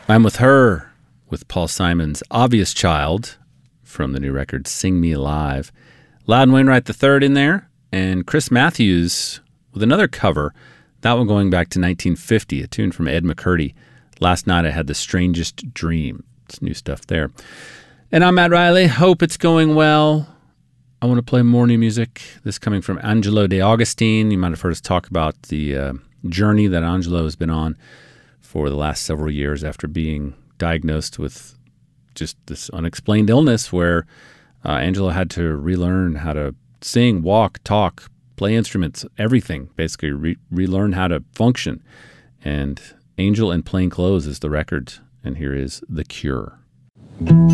I'm With Her with Paul Simon's Obvious Child from the new record Sing Me Alive. Loudon Wainwright III in there, and Chris Matthews with another cover, that one going back to 1950, a tune from Ed McCurdy. Last Night I Had the Strangest Dream. It's new stuff there. And I'm Matt Riley. Hope it's going well. I want to play more new music. This coming from Angelo De Augustine. You might have heard us talk about the journey that Angelo has been on for the last several years after being diagnosed with just this unexplained illness where Angelo had to relearn how to sing, walk, talk, play instruments, everything, basically relearn how to function. And Angel in Plain Clothes is the record, and here is The Cure.